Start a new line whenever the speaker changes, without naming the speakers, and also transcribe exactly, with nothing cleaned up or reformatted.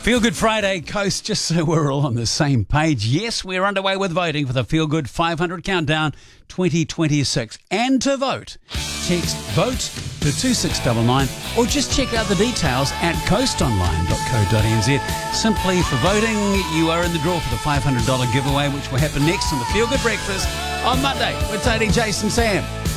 Feel Good Friday, Coast, just so we're all on the same page. Yes, we're underway with voting for the Feel Good five hundred Countdown twenty twenty-six. And to vote, text VOTE to two six nine nine or just check out the details at coast online dot co dot n z. Simply for voting, you are in the draw for the five hundred dollars giveaway, which will happen next on the Feel Good Breakfast on Monday with Tony, Jason, Sam.